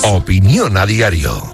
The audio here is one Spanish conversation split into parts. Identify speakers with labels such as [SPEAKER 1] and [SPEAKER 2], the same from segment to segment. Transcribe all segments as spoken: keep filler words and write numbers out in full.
[SPEAKER 1] Opinión a diario.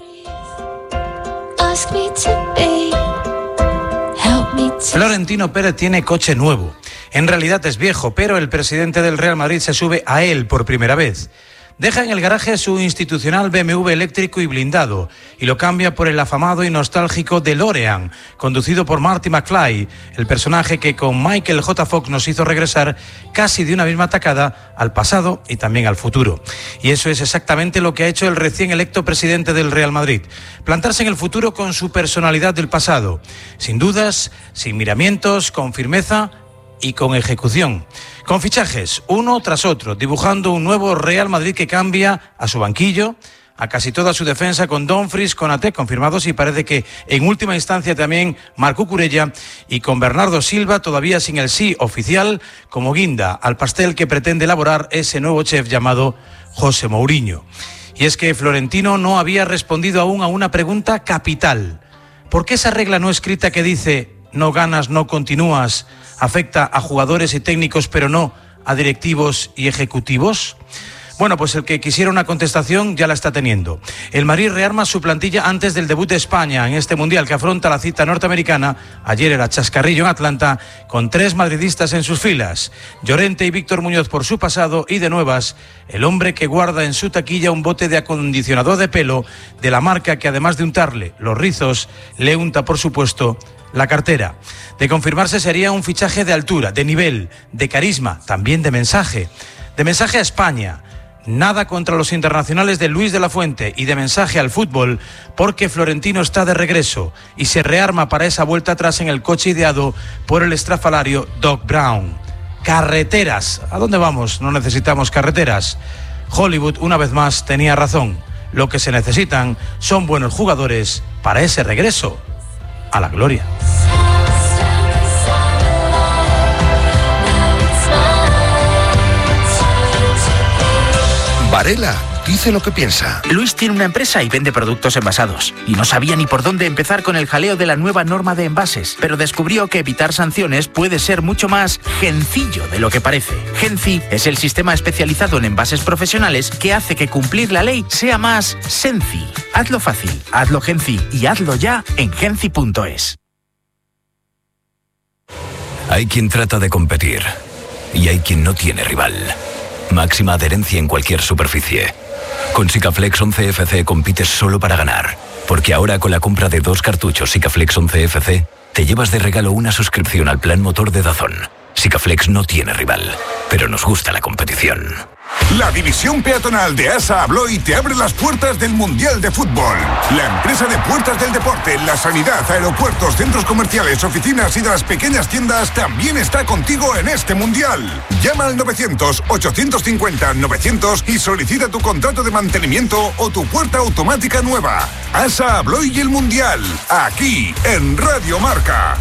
[SPEAKER 2] Florentino Pérez tiene coche nuevo. En realidad es viejo, pero el presidente del Real Madrid se sube a él por primera vez. Deja en el garaje su institucional B M W eléctrico y blindado y lo cambia por el afamado y nostálgico DeLorean, conducido por Marty McFly, el personaje que con Michael J. Fox nos hizo regresar casi de una misma tacada al pasado y también al futuro. Y eso es exactamente lo que ha hecho el recién electo presidente del Real Madrid: plantarse en el futuro con su personalidad del pasado, sin dudas, sin miramientos, con firmeza y con ejecución, con fichajes uno tras otro, dibujando un nuevo Real Madrid que cambia a su banquillo, a casi toda su defensa, con Dumfries, con Ate confirmados y parece que en última instancia también Marc Cucurella, y con Bernardo Silva todavía sin el sí oficial como guinda al pastel que pretende elaborar ese nuevo chef llamado José Mourinho. Y es que Florentino no había respondido aún a una pregunta capital: ¿por qué esa regla no escrita que dice no ganas, no continúas, afecta a jugadores y técnicos, pero no a directivos y ejecutivos? Bueno, pues el que quisiera una contestación ya la está teniendo. El Madrid rearma su plantilla antes del debut de España en este Mundial que afronta la cita norteamericana. Ayer era chascarrillo en Atlanta, con tres madridistas en sus filas: Llorente y Víctor Muñoz por su pasado, y de nuevas, el hombre que guarda en su taquilla un bote de acondicionador de pelo de la marca que, además de untarle los rizos, le unta, por supuesto, la cartera. De confirmarse, sería un fichaje de altura, de nivel, de carisma, también de mensaje. De mensaje a España. Nada contra los internacionales de Luis de la Fuente, y de mensaje al fútbol, porque Florentino está de regreso y se rearma para esa vuelta atrás en el coche ideado por el estrafalario Doc Brown. Carreteras. ¿A dónde vamos? No necesitamos carreteras. Hollywood, una vez más, tenía razón. Lo que se necesitan son buenos jugadores para ese regreso a la gloria.
[SPEAKER 1] Varela dice lo que piensa.
[SPEAKER 3] Luis tiene una empresa y vende productos envasados, y no sabía ni por dónde empezar con el jaleo de la nueva norma de envases, pero descubrió que evitar sanciones puede ser mucho más gencillo de lo que parece. Genci es el sistema especializado en envases profesionales que hace que cumplir la ley sea más senci. Hazlo fácil, hazlo Genci y hazlo ya en genci punto es.
[SPEAKER 4] Hay quien trata de competir y hay quien no tiene rival. Máxima adherencia en cualquier superficie. Con Sikaflex once F C compites solo para ganar, porque ahora con la compra de dos cartuchos Sikaflex once F C te llevas de regalo una suscripción al plan motor de DAZN. Sikaflex no tiene rival, pero nos gusta la competición.
[SPEAKER 5] La división peatonal de ASA Abloy te abre las puertas del Mundial de Fútbol. La empresa de puertas del deporte, la sanidad, aeropuertos, centros comerciales, oficinas y de las pequeñas tiendas también está contigo en este Mundial. Llama al novecientos, ochocientos cincuenta, novecientos y solicita tu contrato de mantenimiento o tu puerta automática nueva. ASA Abloy y el Mundial, aquí en Radio Marca.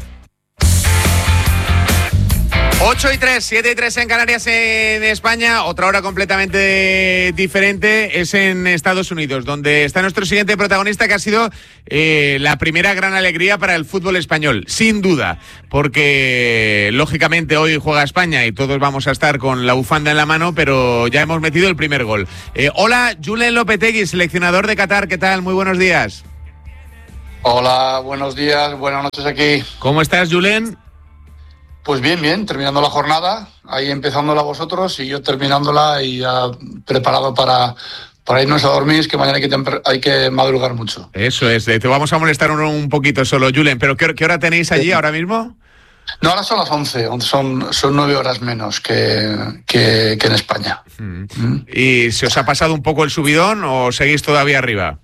[SPEAKER 6] ocho y tres, siete y tres en Canarias, en España. Otra hora completamente diferente es en Estados Unidos, donde está nuestro siguiente protagonista, que ha sido eh, la primera gran alegría para el fútbol español, sin duda, porque lógicamente hoy juega España y todos vamos a estar con la bufanda en la mano, pero ya hemos metido el primer gol. Eh, hola, Julen Lopetegui, seleccionador de Qatar, ¿qué tal? Muy buenos días.
[SPEAKER 7] Hola, buenos días, buenas noches aquí.
[SPEAKER 6] ¿Cómo estás, Julen?
[SPEAKER 7] Pues bien, bien, terminando la jornada, ahí empezándola vosotros y yo terminándola y ya preparado para, para irnos a dormir, que mañana hay que, temper- hay que madrugar mucho.
[SPEAKER 6] Eso es, te vamos a molestar un, un poquito solo, Julen, pero ¿qué, qué hora tenéis allí ahora mismo?
[SPEAKER 7] No, ahora son las once, son, son nueve horas menos que, que, que en España.
[SPEAKER 6] Mm. Mm. ¿Y se os ha pasado un poco el subidón o seguís todavía arriba?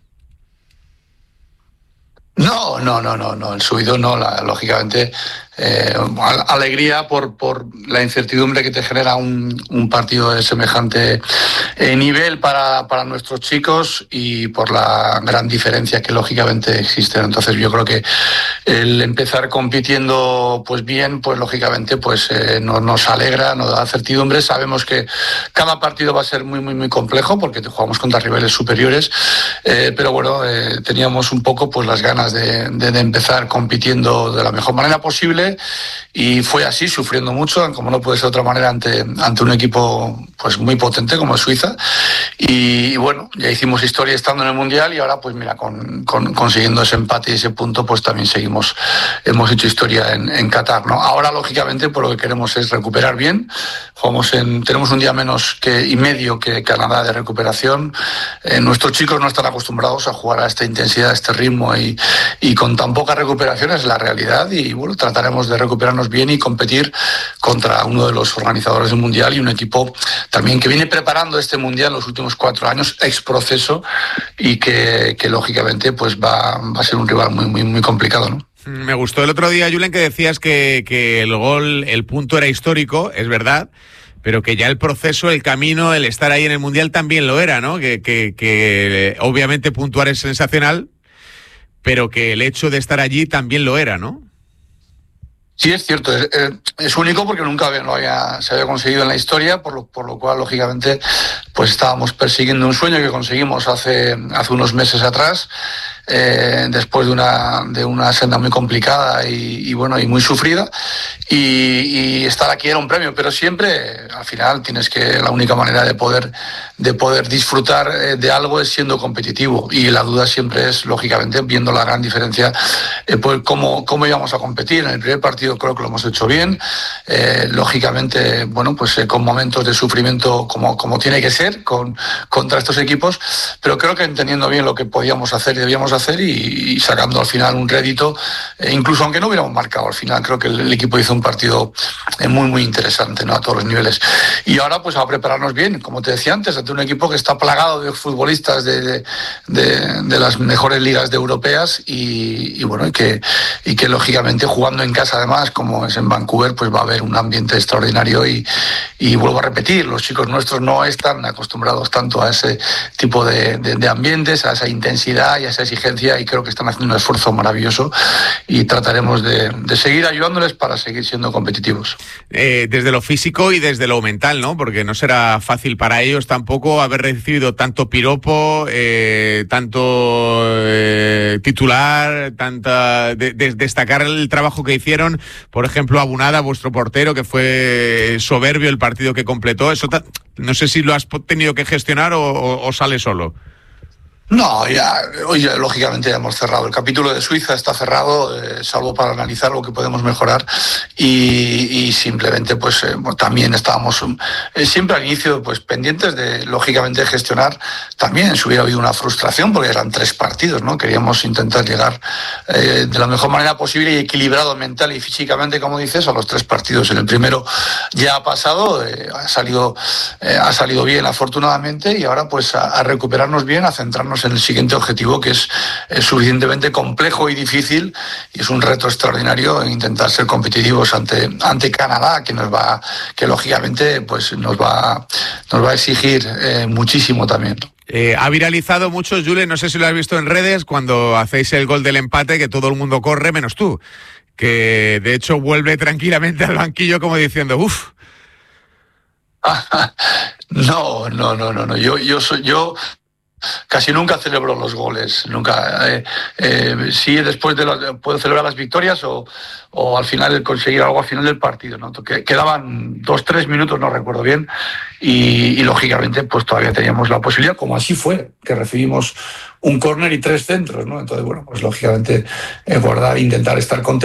[SPEAKER 7] No, no, no, no, no, el subidón no, la, lógicamente... Eh, alegría por, por la incertidumbre que te genera un, un partido de semejante eh, nivel para, para nuestros chicos y por la gran diferencia que lógicamente existe. Entonces yo creo que el empezar compitiendo pues bien, pues lógicamente pues eh, nos, nos alegra, nos da certidumbre. Sabemos que cada partido va a ser muy muy muy complejo porque jugamos contra rivales superiores, eh, pero bueno, eh, teníamos un poco pues las ganas de, de, de empezar compitiendo de la mejor manera posible. posible, y fue así, sufriendo mucho, como no puede ser de otra manera, ante, ante un equipo pues muy potente como es Suiza. Y, y bueno, ya hicimos historia estando en el Mundial, y ahora pues mira, con, con, consiguiendo ese empate y ese punto, pues también seguimos, hemos hecho historia en, en Qatar, ¿no? Ahora, lógicamente, pues lo que queremos es recuperar bien. Jugamos en, tenemos un día menos que, y medio que Canadá de recuperación. Eh, nuestros chicos no están acostumbrados a jugar a esta intensidad, a este ritmo, y, y con tan poca recuperación es la realidad. Y bueno, trataremos de recuperarnos bien y competir contra uno de los organizadores del Mundial y un equipo también que viene preparando este Mundial los últimos cuatro años, ex proceso, y que, que lógicamente pues va, va a ser un rival muy, muy, muy complicado, ¿no?
[SPEAKER 6] Me gustó el otro día, Julen, que decías que, que el gol, el punto era histórico, es verdad, pero que ya el proceso, el camino, el estar ahí en el Mundial también lo era, ¿no? Que, que, que obviamente puntuar es sensacional, pero que el hecho de estar allí también lo era, ¿no?
[SPEAKER 7] Sí, es cierto, es, es único porque nunca lo había, se había conseguido en la historia, por lo, por lo cual, lógicamente, pues estábamos persiguiendo un sueño que conseguimos hace, hace unos meses atrás, eh, después de una, de una senda muy complicada y, y bueno, y muy sufrida, y, y estar aquí era un premio, pero siempre, al final, tienes que, la única manera de poder, de poder disfrutar de algo es siendo competitivo, y la duda siempre es, lógicamente, viendo la gran diferencia, eh, pues cómo, cómo íbamos a competir. En el primer partido creo que lo hemos hecho bien, eh, lógicamente, bueno, pues eh, con momentos de sufrimiento como, como tiene que ser con, contra estos equipos, pero creo que entendiendo bien lo que podíamos hacer y debíamos hacer, y, y sacando al final un rédito, eh, incluso aunque no hubiéramos marcado al final, creo que el, el equipo hizo un partido eh, muy muy interesante, ¿no? A todos los niveles. Y ahora pues a prepararnos bien, como te decía antes, ante un equipo que está plagado de futbolistas de, de, de, de las mejores ligas de europeas, y, y bueno, y que, y que lógicamente jugando en casa además, como es en Vancouver, pues va a haber un ambiente extraordinario, y, y vuelvo a repetir, los chicos nuestros no están acostumbrados tanto a ese tipo de, de, de ambientes, a esa intensidad y a esa exigencia, y creo que están haciendo un esfuerzo maravilloso, y trataremos de, de seguir ayudándoles para seguir siendo competitivos.
[SPEAKER 6] Eh, desde lo físico y desde lo mental, ¿no? Porque no será fácil para ellos tampoco haber recibido tanto piropo, eh, tanto eh, titular, tanta de, de, destacar el trabajo que hicieron, por ejemplo, Abunada, vuestro portero, que fue soberbio el partido que completó. Eso ta- no sé si lo has tenido que gestionar o, o, o sale solo.
[SPEAKER 7] No, ya, hoy ya, lógicamente ya hemos cerrado. El capítulo de Suiza está cerrado, eh, salvo para analizar lo que podemos mejorar, y, y simplemente pues eh, también estábamos eh, siempre al inicio pues pendientes de, lógicamente, gestionar también si hubiera habido una frustración, porque eran tres partidos, ¿no? Queríamos intentar llegar eh, de la mejor manera posible y equilibrado mental y físicamente, como dices, a los tres partidos. En el primero ya ha pasado, eh, ha salido eh, ha salido bien, afortunadamente, y ahora pues a, a recuperarnos bien, a centrarnos en el siguiente objetivo, que es, es suficientemente complejo y difícil, y es un reto extraordinario en intentar ser competitivos ante, ante Canadá, que nos va, que lógicamente pues nos va, nos va a exigir eh, muchísimo también.
[SPEAKER 6] Eh, ha viralizado mucho, Julen, no sé si lo has visto en redes, cuando hacéis el gol del empate, que todo el mundo corre menos tú, que de hecho vuelve tranquilamente al banquillo como diciendo, uff.
[SPEAKER 7] No, no, no, no, no. Yo, yo soy yo. Casi nunca celebro los goles, nunca. Eh, eh, sí, después de los, puedo celebrar las victorias o, o al final conseguir algo al final del partido, ¿no? Que quedaban dos, tres minutos, no recuerdo bien, y, y lógicamente pues todavía teníamos la posibilidad, como así fue, que recibimos un córner y tres centros, ¿no? Entonces, bueno, pues lógicamente eh, guardar, intentar estar contentos.